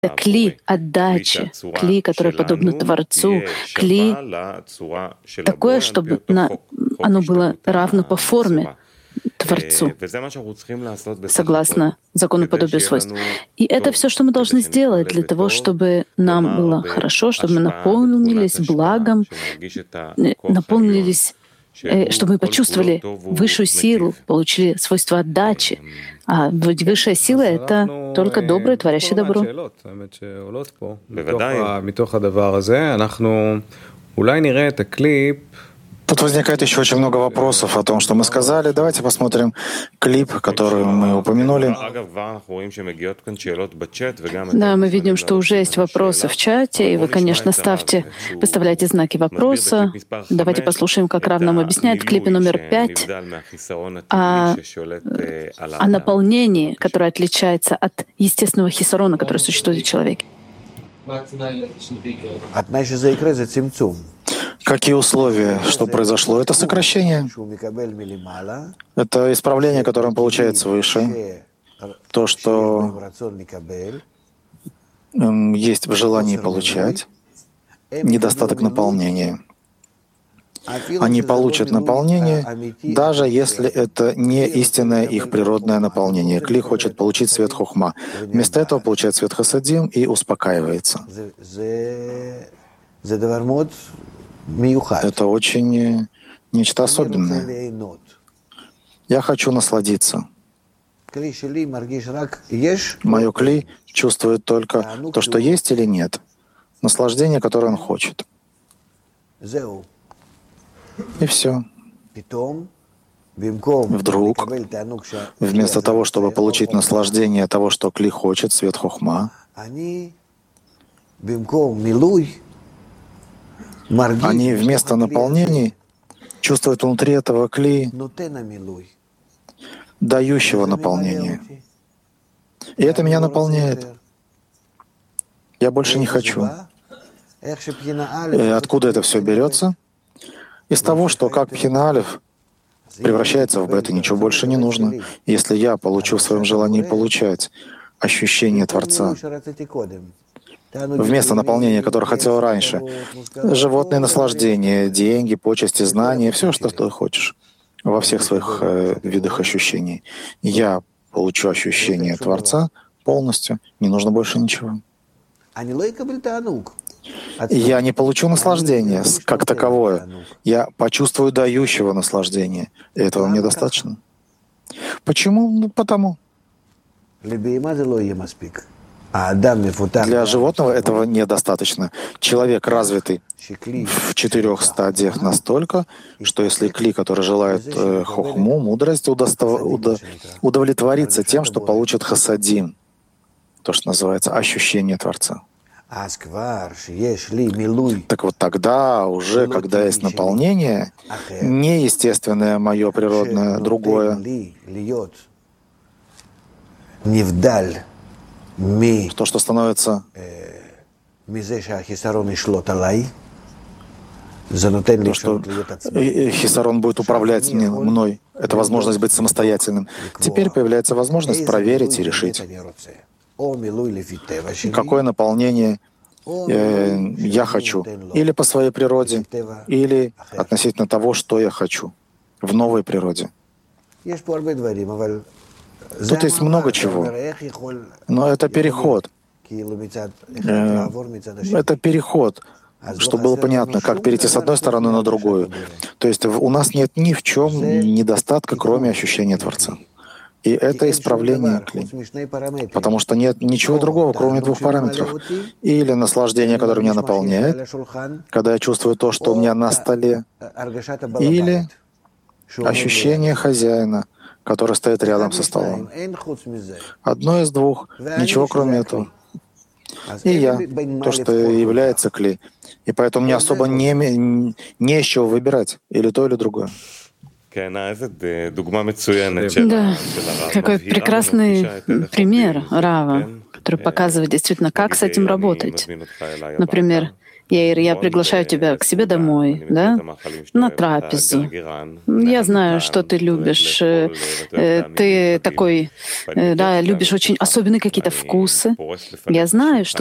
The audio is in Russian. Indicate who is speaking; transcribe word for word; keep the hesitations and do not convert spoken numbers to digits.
Speaker 1: Это кли отдачи, кли, который подобно Творцу, кли такое, чтобы на, оно было равно по форме Творцу, согласно закону подобия свойств. И это все, что мы должны сделать для того, чтобы нам было хорошо, чтобы мы наполнились благом, наполнились, чтобы мы почувствовали высшую силу, получили свойства отдачи. А высшая сила — это только доброе, творящее добро.
Speaker 2: Тут возникает еще очень много вопросов о том, что мы сказали. Давайте посмотрим клип, который мы упомянули.
Speaker 1: Да, мы видим, что уже есть вопросы в чате, и вы, конечно, ставьте, выставляйте знаки вопроса. Давайте послушаем, как Рав нам объясняет в клипе номер пять о, о наполнении, которое отличается от естественного хисарона, который существует в человеке.
Speaker 2: Какие условия, что произошло? Это сокращение. Это исправление, которое он получает свыше. То, что есть в желании получать, недостаток наполнения. Они получат наполнение, даже если это не истинное их природное наполнение. Кли хочет получить свет хохма. Вместо этого получает свет хасадим и успокаивается. Это очень нечто особенное. Я хочу насладиться. Мое кли чувствует только то, что есть или нет. Наслаждение, которое он хочет. И все. Вдруг, вместо того, чтобы получить наслаждение того, что кли хочет, свет хохма, они вместо наполнений чувствуют внутри этого кли дающего наполнения. И это меня наполняет. Я больше не хочу. И откуда это все берется? Из того, что как Пхина Алеф превращается в бета, ничего больше не нужно. Если я получу в своем желании получать ощущение Творца, вместо наполнения, которое хотел раньше, животные наслаждения, деньги, почести, знания, все, что ты хочешь, во всех своих э, видах ощущений. Я получу ощущение Творца полностью, не нужно больше ничего. Я не получу наслаждения как таковое. Я почувствую дающего наслаждения. И этого мне достаточно. Почему? Ну, потому. Для животного этого недостаточно. Человек развитый в четырех стадиях настолько, что если кли, который желает э, хохму, мудрость, удостав... удо... удовлетворится тем, что получит хасадим, то, что называется ощущение Творца. Так вот тогда уже, когда есть наполнение, неестественное мое природное, другое, то, что становится, то, что хисарон будет управлять мной, это возможность быть самостоятельным. Теперь появляется возможность проверить и решить, какое наполнение э, я хочу, или по своей природе, или относительно того, что я хочу в новой природе. Тут есть много чего, но это переход. Э, это переход, чтобы было понятно, как перейти с одной стороны на другую. То есть у нас нет ни в чем недостатка, кроме ощущения Творца. И это исправление кли. Потому что нет ничего другого, кроме двух параметров. Или наслаждение, которое меня наполняет, когда я чувствую то, что у меня на столе, или ощущение хозяина, который стоит рядом со столом. Одно из двух, ничего кроме этого. И я, то, что является кли. И поэтому мне особо не, не из чего выбирать, или то, или другое.
Speaker 1: Да, какой прекрасный пример Рава, который показывает действительно, как с этим работать. Например, Яир, я приглашаю тебя к себе домой, да, на трапезу. Я знаю, что ты любишь. Ты такой, да, любишь очень особенные какие-то вкусы. Я знаю, что